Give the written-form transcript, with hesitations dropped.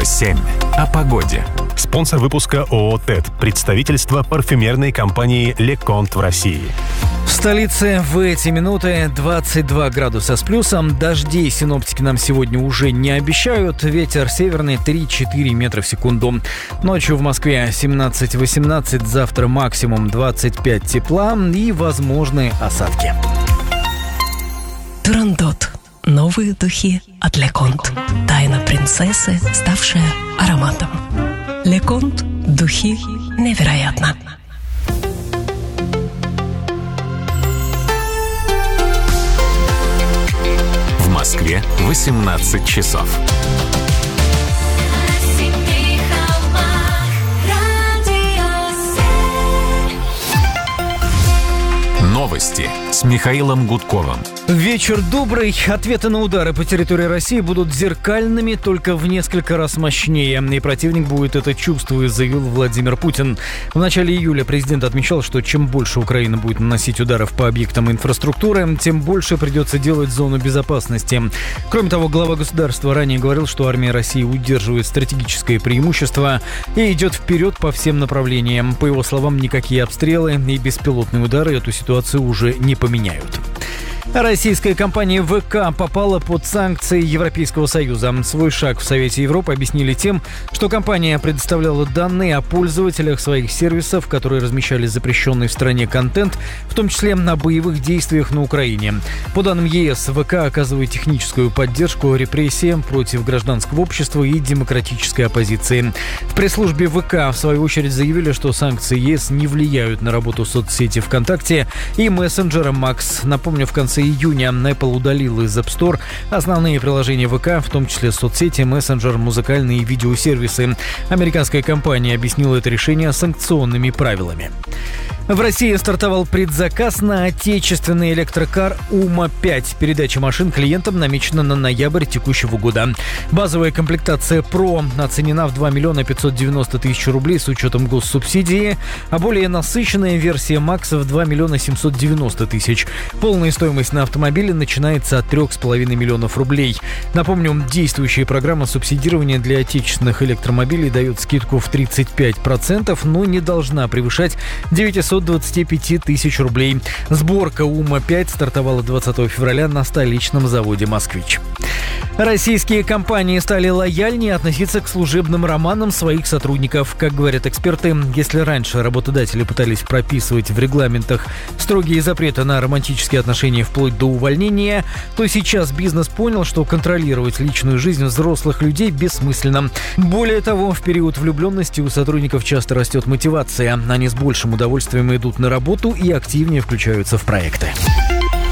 7. О погоде. Спонсор выпуска ООО «ТЭД», представительство парфюмерной компании «Леконт» в России. В столице в эти минуты 22 градуса с плюсом. Дождей синоптики нам сегодня уже не обещают. Ветер северный 3-4 метра в секунду. Ночью в Москве 17-18, завтра максимум 25 тепла и возможны осадки. Турандот. Новые духи от Леконт. Тайна принцессы, ставшая ароматом. Леконт. Духи невероятно. В Москве 18 часов. Новости с Михаилом Гудковым. Вечер добрый. Ответы на удары по территории России будут зеркальными, только в несколько раз мощнее. И противник будет это чувствовать, заявил Владимир Путин. В начале июля президент отмечал, что чем больше Украина будет наносить ударов по объектам инфраструктуры, тем больше придется делать зону безопасности. Кроме того, глава государства ранее говорил, что армия России удерживает стратегическое преимущество и идет вперед по всем направлениям. По его словам, никакие обстрелы и беспилотные удары эту ситуацию уже не поменяют. Российская компания ВК попала под санкции Европейского Союза. Свой шаг в Совете Европы объяснили тем, что компания предоставляла данные о пользователях своих сервисов, которые размещали запрещенный в стране контент, в том числе на боевых действиях на Украине. По данным ЕС, ВК оказывает техническую поддержку репрессиям против гражданского общества и демократической оппозиции. В пресс-службе ВК, в свою очередь, заявили, что санкции ЕС не влияют на работу соцсети ВКонтакте и мессенджера Макс. Напомню, в конце июня Apple удалил из App Store основные приложения ВК, в том числе соцсети, мессенджер, музыкальные и видеосервисы. Американская компания объяснила это решение санкционными правилами. В России стартовал предзаказ на отечественный электрокар УМА-5. Передача машин клиентам намечена на ноябрь текущего года. Базовая комплектация Pro оценена в 2 миллиона 590 тысяч рублей с учетом госсубсидии, а более насыщенная версия Max в 2 миллиона 790 тысяч. Полная стоимость на автомобиле начинается от 3,5 миллионов рублей. Напомню, действующая программа субсидирования для отечественных электромобилей дает скидку в 35%, но не должна превышать 925 тысяч рублей. Сборка УМА-5 стартовала 20 февраля на столичном заводе «Москвич». Российские компании стали лояльнее относиться к служебным романам своих сотрудников. Как говорят эксперты, если раньше работодатели пытались прописывать в регламентах строгие запреты на романтические отношения вплоть до увольнения, то сейчас бизнес понял, что контролировать личную жизнь взрослых людей бессмысленно. Более того, в период влюбленности у сотрудников часто растет мотивация. Они с большим удовольствием идут на работу и активнее включаются в проекты.